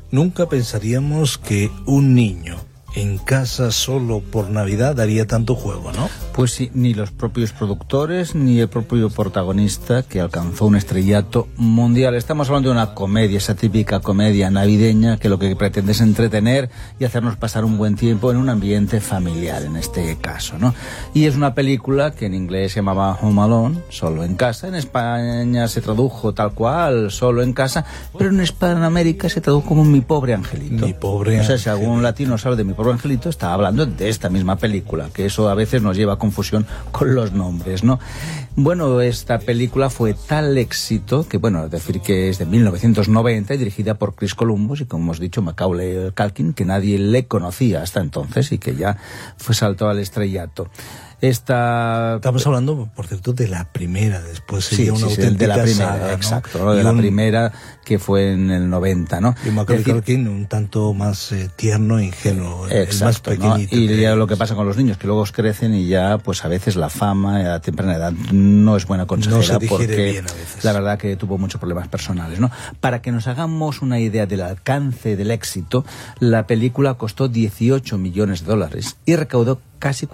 Nunca pensaríamos que un niño en casa solo por Navidad daría tanto juego, ¿no? Pues sí, ni los propios productores ni el propio protagonista, que alcanzó un estrellato mundial. Estamos hablando de una comedia, esa típica comedia navideña que lo que pretende es entretener y hacernos pasar un buen tiempo en un ambiente familiar, en este caso, ¿no? Y es una película que en inglés se llamaba Home Alone, Solo en Casa. En España se tradujo tal cual, Solo en Casa, pero en Hispanoamérica se tradujo como Mi Pobre Angelito. Mi Pobre Angelito. O sea, si algún latino sabe de Mi Pobre Angelito, está hablando de esta misma película, que eso a veces nos lleva a confusión con los nombres, ¿no? Bueno, esta película fue tal éxito que, bueno, decir que es de 1990 y dirigida por Chris Columbus y, como hemos dicho, Macaulay Culkin, que nadie le conocía hasta entonces y que ya fue saltado al estrellato. Estamos hablando, por cierto, de la primera, después sería una auténtica de la primera, saga, ¿no? Exacto, ¿no? De la primera, que fue en el 90, ¿no? Y Macaulay Culkin un tanto más tierno, ingenuo, exacto, el más pequeñito. ¿no? Y ya lo que pasa con los niños, que luego crecen y ya, pues a veces la fama a temprana edad no es buena consejera, no se digiere porque bien a veces. La verdad que tuvo muchos problemas personales, ¿no? Para que nos hagamos una idea del alcance del éxito, la película costó $18 millones y recaudó casi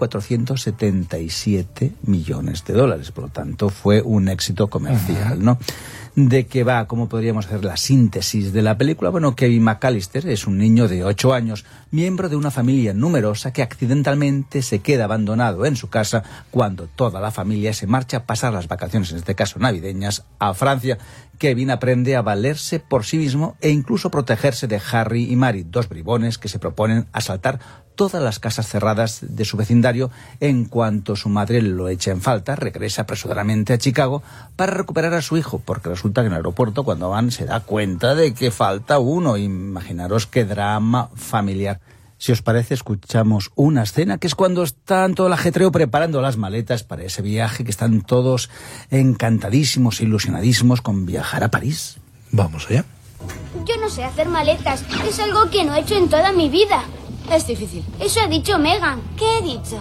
477 millones de dólares. Por lo tanto, fue un éxito comercial, ¿no? ¿De qué va? ¿Cómo podríamos hacer la síntesis de la película? Bueno, Kevin McAllister es un niño de 8 años, miembro de una familia numerosa que accidentalmente se queda abandonado en su casa cuando toda la familia se marcha a pasar las vacaciones, en este caso navideñas, a Francia. Kevin aprende a valerse por sí mismo e incluso protegerse de Harry y Mary, dos bribones que se proponen asaltar todas las casas cerradas de su vecindario. En cuanto su madre lo echa en falta, regresa apresuradamente a Chicago para recuperar a su hijo, porque resulta que en el aeropuerto, cuando van, se da cuenta de que falta uno. Imaginaros qué drama familiar. Si os parece, escuchamos una escena que es cuando están todo el ajetreo preparando las maletas para ese viaje, que están todos encantadísimos, ilusionadísimos con viajar a París. Vamos allá. Yo no sé hacer maletas, es algo que no he hecho en toda mi vida. Es difícil. Eso ha dicho Megan. ¿Qué he dicho?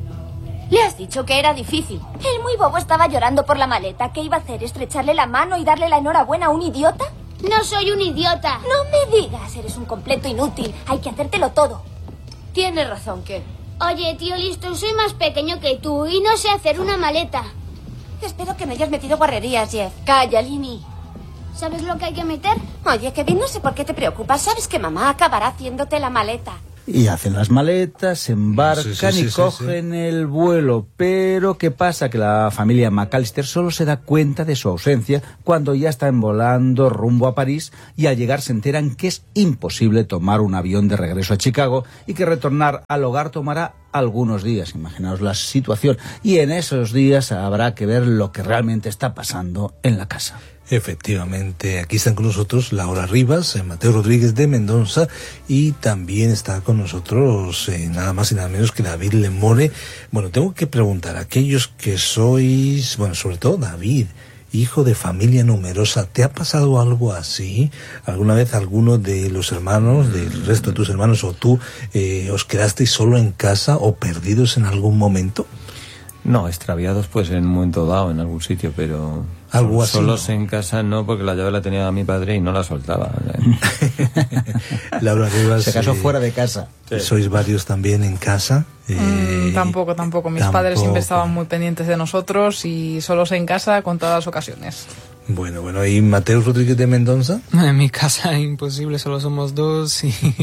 Le has dicho que era difícil. El muy bobo estaba llorando por la maleta. ¿Qué iba a hacer? ¿Estrecharle la mano y darle la enhorabuena a un idiota? No soy un idiota. No me digas, eres un completo inútil. Hay que hacértelo todo. Tienes razón, ¿qué? Oye, tío listo, soy más pequeño que tú y no sé hacer una maleta. Espero que no hayas metido guarrerías, Jeff. Calla, Lini. ¿Sabes lo que hay que meter? Oye, Kevin, no sé por qué te preocupas. Sabes que mamá acabará haciéndote la maleta. Y hacen las maletas, se embarcan y cogen el vuelo. Pero ¿qué pasa? Que la familia McAllister solo se da cuenta de su ausencia cuando ya están volando rumbo a París, y al llegar se enteran que es imposible tomar un avión de regreso a Chicago y que retornar al hogar tomará algunos días. Imaginaos la situación. Y en esos días habrá que ver lo que realmente está pasando en la casa. Efectivamente, aquí están con nosotros Laura Rivas, Mateo Rodríguez de Mendoza, y también está con nosotros nada más y nada menos que David Lemore. Bueno, tengo que preguntar a aquellos que sois, bueno, sobre todo David, hijo de familia numerosa, ¿te ha pasado algo así? ¿Alguna vez alguno de los hermanos, del resto de tus hermanos o tú, os quedasteis solo en casa o perdidos en algún momento? No, extraviados pues en un momento dado, en algún sitio, pero algo así, solos ¿no? En casa no, porque la llave la tenía mi padre y no la soltaba. Laura Rivas, se casó fuera de casa. Sí. ¿Sois varios también en casa? Tampoco. Mis padres siempre estaban muy pendientes de nosotros y solos en casa con todas las ocasiones. Bueno, ¿y Mateo Rodríguez de Mendoza? En mi casa imposible, solo somos dos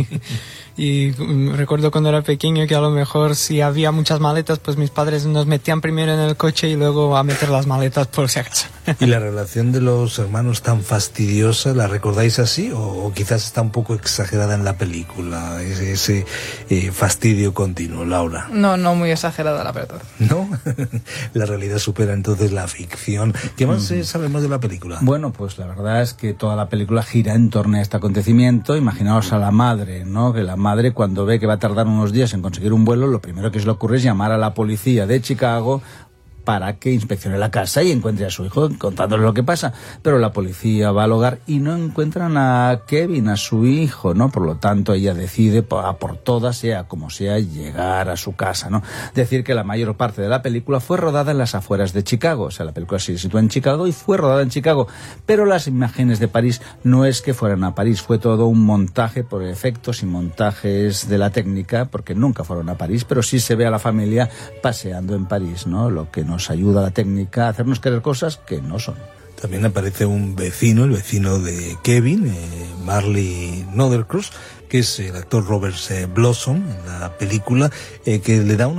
y recuerdo cuando era pequeño que a lo mejor si había muchas maletas, pues mis padres nos metían primero en el coche y luego a meter las maletas por si acaso. ¿Y la relación de los hermanos tan fastidiosa, la recordáis así o quizás está un poco exagerada en la película, ese fastidio continuo, Laura? No muy exagerada, la verdad. ¿No? La realidad supera entonces la ficción. ¿Qué más sabemos de la película? Bueno, pues la verdad es que toda la película gira en torno a este acontecimiento. Imaginaos a la madre, ¿no? Que la madre, cuando ve que va a tardar unos días en conseguir un vuelo, lo primero que se le ocurre es llamar a la policía de Chicago para que inspeccione la casa y encuentre a su hijo contándole lo que pasa. Pero la policía va al hogar y no encuentran a Kevin, a su hijo, ¿no? Por lo tanto, ella decide por todas, sea como sea, llegar a su casa, ¿no? Decir que la mayor parte de la película fue rodada en las afueras de Chicago. O sea, la película se sitúa en Chicago y fue rodada en Chicago. Pero las imágenes de París no es que fueran a París, fue todo un montaje por efectos y montajes de la técnica, porque nunca fueron a París, pero sí se ve a la familia paseando en París, ¿no? Lo que nos ayuda a la técnica a hacernos creer cosas que no son. También aparece un vecino, el vecino de Kevin, Marley Northcross, que es el actor Robert Blossom en la película, que le da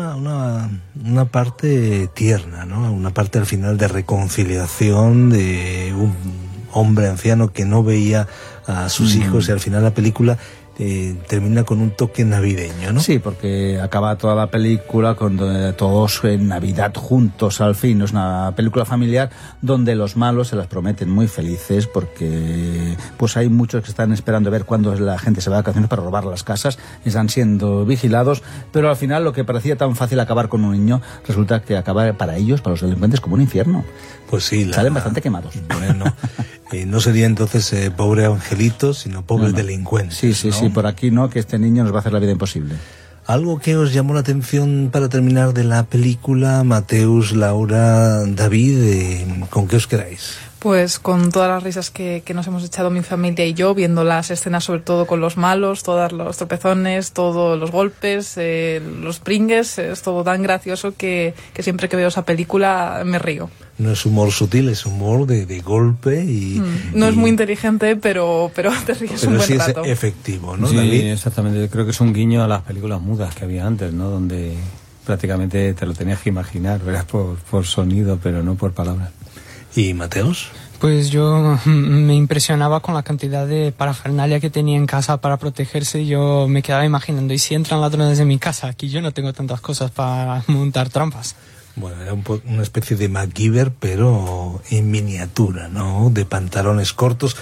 una parte tierna, ¿no? Una parte al final de reconciliación de un hombre anciano que no veía a sus hijos, y al final la película termina con un toque navideño, ¿no? Sí, porque acaba toda la película con todos en Navidad juntos al fin. Es una película familiar donde los malos se las prometen muy felices, porque pues hay muchos que están esperando ver cuándo la gente se va de vacaciones para robar las casas, están siendo vigilados, pero al final lo que parecía tan fácil acabar con un niño resulta que acaba para ellos, para los delincuentes, como un infierno. Pues sí, salen bastante quemados. Bueno, no sería entonces pobre angelito, sino pobre delincuente. Sí, ¿no? sí, por aquí no, que este niño nos va a hacer la vida imposible. ¿Algo que os llamó la atención para terminar de la película, Mateus, Laura, David? ¿Con qué os quedáis? Pues con todas las risas que nos hemos echado mi familia y yo, viendo las escenas sobre todo con los malos, todos los tropezones, todos los golpes, los pringues, es todo tan gracioso que siempre que veo esa película me río. No es humor sutil, es humor de golpe y... No es muy inteligente, pero te ríes un buen rato. Pero sí es efectivo, ¿no, Sí, David? exactamente. Yo creo que es un guiño a las películas mudas que había antes, ¿no? Donde prácticamente te lo tenías que imaginar, verás, por sonido, pero no por palabras. ¿Y Mateos? Pues yo me impresionaba con la cantidad de parafernalia que tenía en casa para protegerse. Yo me quedaba imaginando, ¿y si entran ladrones en mi casa? Aquí yo no tengo tantas cosas para montar trampas. Bueno, era una especie de MacGyver, pero en miniatura, ¿no? De pantalones cortos.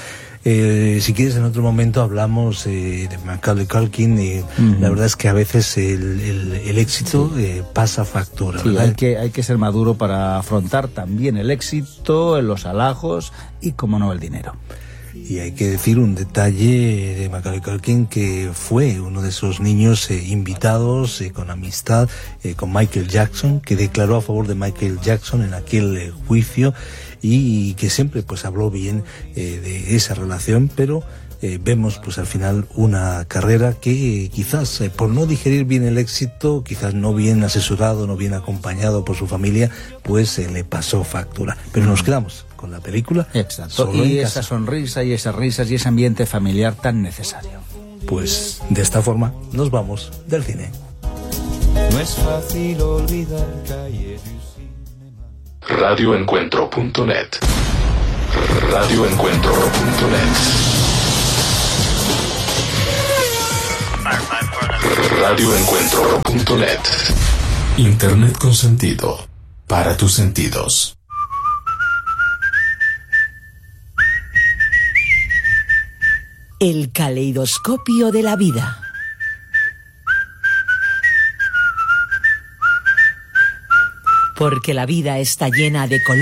Si quieres, en otro momento hablamos de Macaulay Culkin, y la verdad es que a veces el éxito pasa factura. Sí, ¿verdad? hay que ser maduro para afrontar también el éxito, los halagos y, como no, el dinero. Y hay que decir un detalle de Macaulay Culkin, que fue uno de esos niños invitados con amistad con Michael Jackson, que declaró a favor de Michael Jackson en aquel juicio, y que siempre pues habló bien de esa relación, pero vemos pues al final una carrera que quizás por no digerir bien el éxito, quizás no bien asesorado, no bien acompañado por su familia, pues le pasó factura. Pero nos quedamos con la película. Exacto. Y esa sonrisa y esas risas y ese ambiente familiar tan necesario. Pues de esta forma nos vamos del cine. No es fácil olvidar Calle du Cinema. Radioencuentro.net. Radioencuentro.net. Radioencuentro.net. Internet con sentido. Para tus sentidos. El caleidoscopio de la vida. Porque la vida está llena de colores.